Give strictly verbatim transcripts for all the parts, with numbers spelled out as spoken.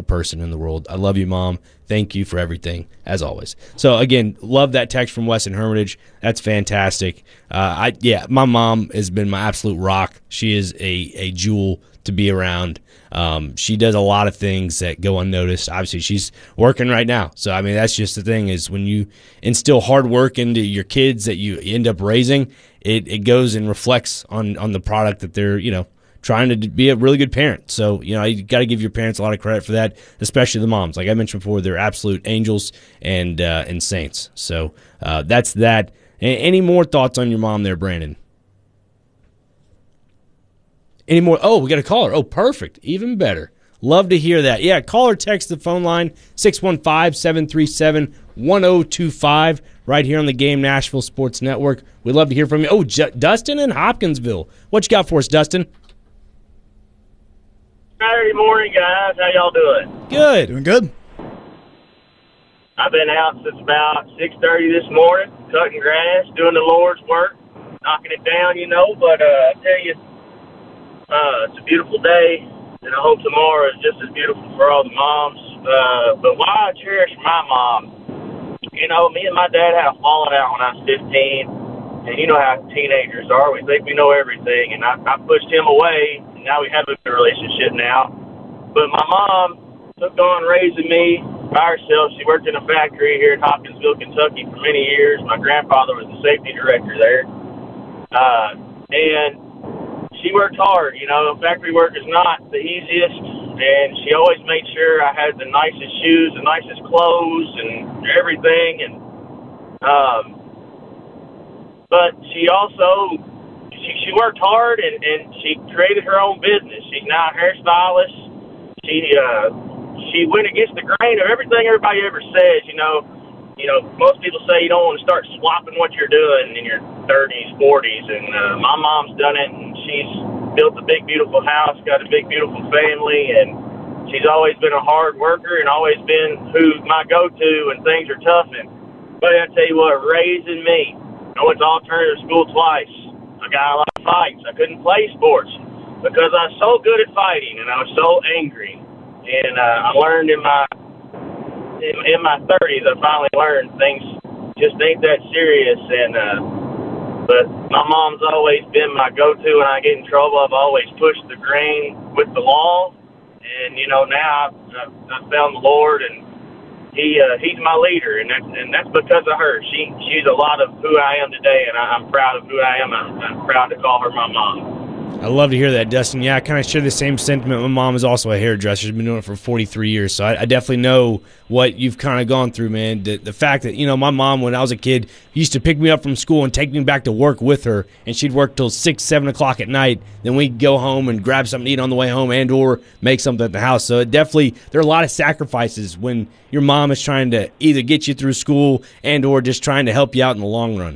person in the world. I love you, Mom. Thank you for everything, as always. So, again, love that text from Wes in Hermitage. That's fantastic. Uh, I Yeah, my mom has been my absolute rock. She is a, a jewel to be around. Um, she does a lot of things that go unnoticed. Obviously, she's working right now. So, I mean, that's just the thing is when you instill hard work into your kids that you end up raising, it, it goes and reflects on, on the product that they're, you know, trying to be a really good parent. So, you know, you got to give your parents a lot of credit for that, especially the moms. Like I mentioned before, they're absolute angels and uh, and saints. So uh, that's that. A- any more thoughts on your mom there, Brandon? Any more? Oh, we got a caller. Oh, perfect. Even better. Love to hear that. Yeah, call or text the phone line, six one five, seven three seven, one oh two five, right here on the Game Nashville Sports Network. We'd love to hear from you. Oh, J- Dustin in Hopkinsville. What you got for us, Dustin? Saturday morning, guys. How y'all doing? Good. Doing good. I've been out since about six thirty this morning, cutting grass, doing the Lord's work, knocking it down, you know. But uh, I tell you, uh, it's a beautiful day, and I hope tomorrow is just as beautiful for all the moms. Uh, but why I cherish my mom, you know, me and my dad had a falling out when I was fifteen, and you know how teenagers are. We think we know everything, and I, I pushed him away. Now we have a good relationship now. But my mom took on raising me by herself. She worked in a factory here in Hopkinsville, Kentucky for many years. My grandfather was the safety director there. Uh, and she worked hard. You know, factory work is not the easiest. And she always made sure I had the nicest shoes, the nicest clothes, and everything. And um, But she also... She, she worked hard, and, and she created her own business. She's now a hairstylist. She uh, she went against the grain of everything everybody ever says. You know, you know, most people say you don't want to start swapping what you're doing in your thirties, forties, and uh, my mom's done it, and she's built a big, beautiful house, got a big, beautiful family, and she's always been a hard worker and always been who's my go-to when things are tough. And but I tell you what, raising me, I went to alternative school twice. I got a lot of fights. I couldn't play sports because I was so good at fighting and I was so angry. And uh, I learned in my in, in my thirties, I finally learned things just ain't that serious. And uh, but my mom's always been my go-to when I get in trouble. I've always pushed the grain with the law. And you know now I've, I've found the Lord, and He uh, he's my leader, and that's and that's because of her. She she's a lot of who I am today, and I, I'm proud of who I am. I'm, I'm proud to call her my mom. I love to hear that, Dustin. Yeah, I kind of share the same sentiment. My mom is also a hairdresser. She's been doing it for forty-three years, so I, I definitely know what you've kind of gone through, man. The, the fact that, you know, my mom, when I was a kid, used to pick me up from school and take me back to work with her, and she'd work till six, seven o'clock at night. Then we'd go home and grab something to eat on the way home and or make something at the house. So it definitely, there are a lot of sacrifices when your mom is trying to either get you through school and or just trying to help you out in the long run.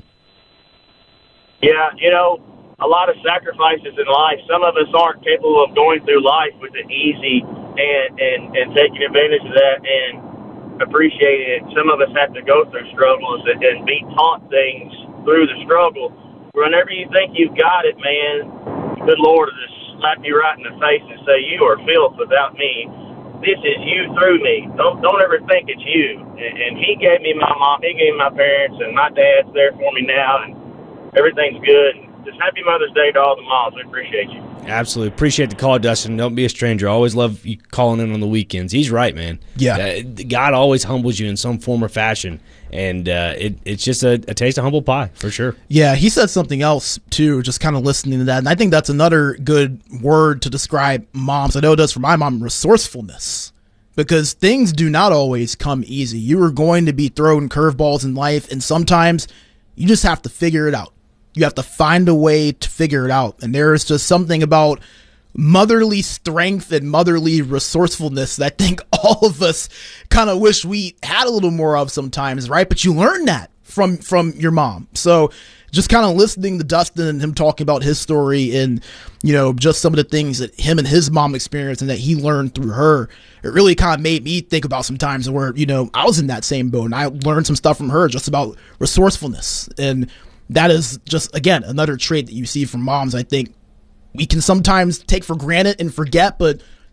Yeah, you know, a lot of sacrifices in life. Some of us aren't capable of going through life with it easy and, and, and taking advantage of that and appreciating it. Some of us have to go through struggles and, and be taught things through the struggle. Whenever you think you've got it, man, the good Lord will just slap you right in the face and say, you are filth without me. This is you through me. Don't don't ever think it's you. And, and he gave me my mom, he gave me my parents, and my dad's there for me now, and everything's good. Just happy Mother's Day to all the moms. We appreciate you. Absolutely. Appreciate the call, Dustin. Don't be a stranger. I always love you calling in on the weekends. He's right, man. Yeah. Uh, God always humbles you in some form or fashion, and uh, it, it's just a, a taste of humble pie, for sure. Yeah, he said something else, too, just kind of listening to that, and I think that's another good word to describe moms. I know it does for my mom, resourcefulness, because things do not always come easy. You are going to be thrown curveballs in life, and sometimes you just have to figure it out. You have to find a way to figure it out. And there is just something about motherly strength and motherly resourcefulness that I think all of us kind of wish we had a little more of sometimes, right? But you learn that from from your mom. So just kind of listening to Dustin and him talking about his story and, you know, just some of the things that him and his mom experienced and that he learned through her, it really kind of made me think about some times where, you know, I was in that same boat and I learned some stuff from her just about resourcefulness. And that is just, again, another trait that you see from moms. I think we can sometimes take for granted and forget, but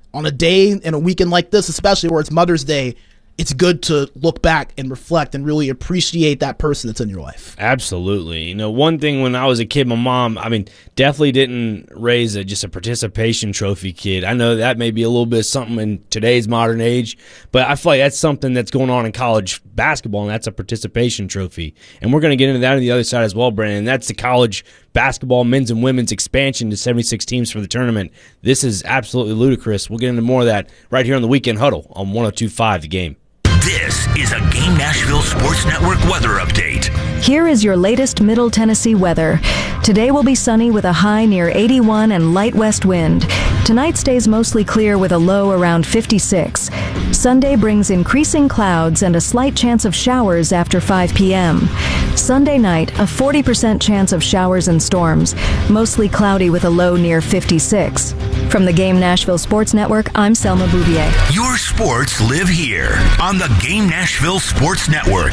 on a day and a weekend like this, especially where it's Mother's Day, it's good to look back and reflect and really appreciate that person that's in your life. Absolutely. You know, one thing when I was a kid, my mom, I mean, definitely didn't raise a, just a participation trophy kid. I know that may be a little bit something in today's modern age, but I feel like that's something that's going on in college basketball, and that's a participation trophy. And we're going to get into that on the other side as well, Brandon. And that's the college basketball men's and women's expansion to seventy-six teams for the tournament. This is absolutely ludicrous. We'll get into more of that right here on the Weekend Huddle on one oh two point five The Game. This is a Game Nashville Sports Network weather update. Here is your latest Middle Tennessee weather. Today will be sunny with a high near eighty-one and light west wind. Tonight stays mostly clear with a low around fifty-six. Sunday brings increasing clouds and a slight chance of showers after five p.m. Sunday night, a forty percent chance of showers and storms, mostly cloudy with a low near fifty-six. From the Game Nashville Sports Network, I'm Selma Bouvier. Your sports live here on the Game Nashville Sports Network.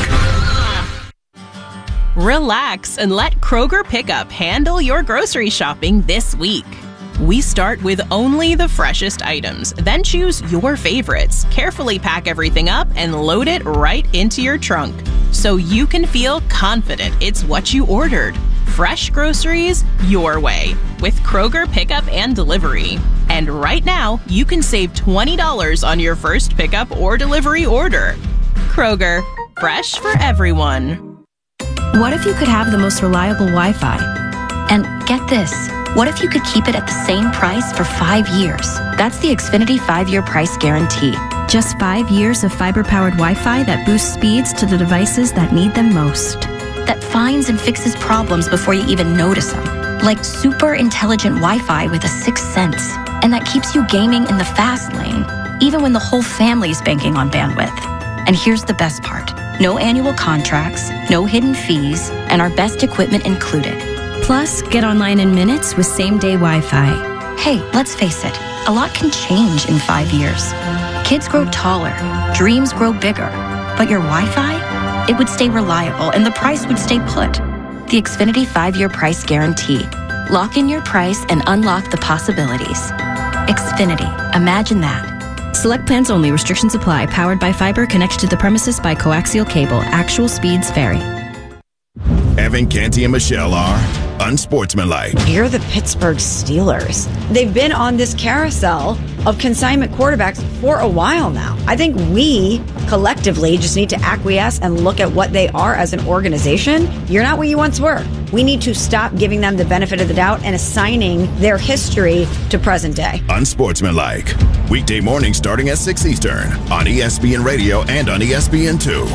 Relax and let Kroger Pickup handle your grocery shopping this week. We start with only the freshest items, then choose your favorites, carefully pack everything up, and load it right into your trunk so you can feel confident it's what you ordered. Fresh groceries your way with Kroger Pickup and Delivery. And right now, you can save twenty dollars on your first pickup or delivery order. Kroger, fresh for everyone. What if you could have the most reliable Wi-Fi? And get this, what if you could keep it at the same price for five years? That's the Xfinity five-year price guarantee. Just five years of fiber-powered Wi-Fi that boosts speeds to the devices that need them most. That finds and fixes problems before you even notice them. Like super intelligent Wi-Fi with a sixth sense. And that keeps you gaming in the fast lane, even when the whole family's banking on bandwidth. And here's the best part. No annual contracts, no hidden fees, and our best equipment included. Plus, get online in minutes with same-day Wi-Fi. Hey, let's face it, a lot can change in five years. Kids grow taller, dreams grow bigger, but your Wi-Fi? It would stay reliable and the price would stay put. The Xfinity five-year price guarantee. Lock in your price and unlock the possibilities. Xfinity, imagine that. Select plans only. Restrictions apply. Powered by fiber. Connected to the premises by coaxial cable. Actual speeds vary. Evan, Canty, and Michelle are unsportsmanlike. You're the Pittsburgh Steelers. They've been on this carousel of consignment quarterbacks for a while now. I think we collectively just need to acquiesce and look at what they are as an organization. You're not what you once were. We need to stop giving them the benefit of the doubt and assigning their history to present day. Unsportsmanlike. Weekday mornings starting at six Eastern on E S P N Radio and on E S P N two.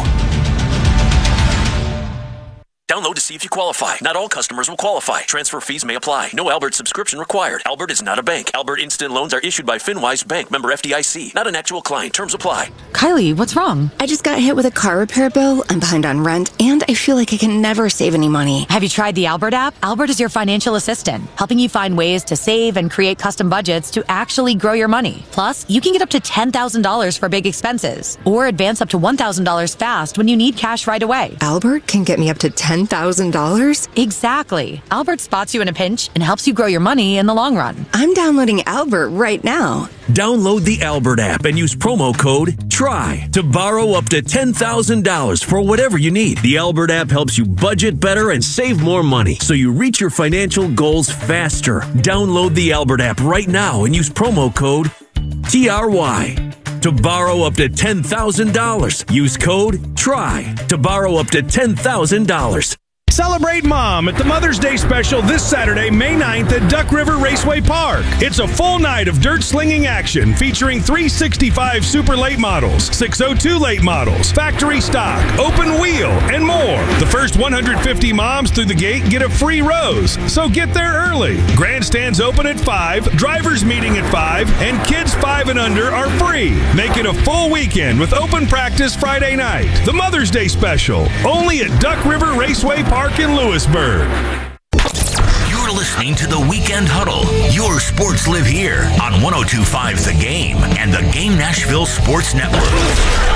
Download to see if you qualify. Not all customers will qualify. Transfer fees may apply. No Albert subscription required. Albert is not a bank. Albert Instant Loans are issued by FinWise Bank, member F D I C. Not an actual client. Terms apply. Kylie, what's wrong? I just got hit with a car repair bill. I'm behind on rent, and I feel like I can never save any money. Have you tried the Albert app? Albert is your financial assistant, helping you find ways to save and create custom budgets to actually grow your money. Plus, you can get up to ten thousand dollars for big expenses, or advance up to one thousand dollars fast when you need cash right away. Albert can get me up to ten thousand dollars? Exactly. Albert spots you in a pinch and helps you grow your money in the long run. I'm downloading Albert right now. Download the Albert app and use promo code TRY to borrow up to ten thousand dollars for whatever you need. The Albert app helps you budget better and save more money so you reach your financial goals faster. Download the Albert app right now and use promo code T R Y to borrow up to ten thousand dollars. Use code TRY to borrow up to ten thousand dollars. Celebrate Mom at the Mother's Day special this Saturday, May ninth at Duck River Raceway Park. It's a full night of dirt slinging action featuring three sixty-five Super Late models, six oh two Late models, factory stock, open wheel, and more. The first one hundred fifty moms through the gate get a free rose, so get there early. Grandstands open at five, drivers meeting at five, and kids five and under are free. Make it a full weekend with open practice Friday night. The Mother's Day special, only at Duck River Raceway Park in Lewisburg. You're listening to the Weekend Huddle. Your sports live here on one oh two point five The Game and the Game Nashville Sports Network.